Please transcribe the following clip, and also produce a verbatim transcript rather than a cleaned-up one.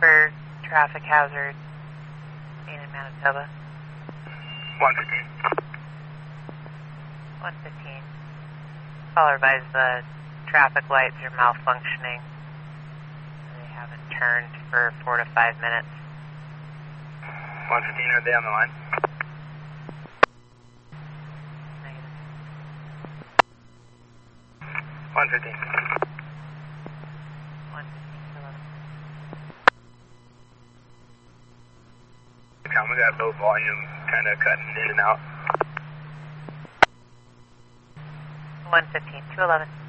for traffic hazard in Manitoba. one fifteen. one fifteen. Caller advised the traffic lights are malfunctioning. They haven't turned for four to five minutes. one fifteen, are they on the line? Negative. one fifteen. one fifteen, eleven. We got low volume, kind of cutting in and out. one fifteen, two eleven.